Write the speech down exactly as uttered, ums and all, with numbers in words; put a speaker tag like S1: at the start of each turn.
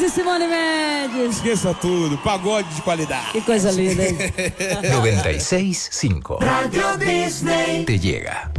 S1: e Simone Mendes.
S2: Esqueça tudo, pagode de qualidade.
S1: Que coisa linda, hein?
S3: noventa y seis punto cinco
S4: Radio Disney
S3: te llega.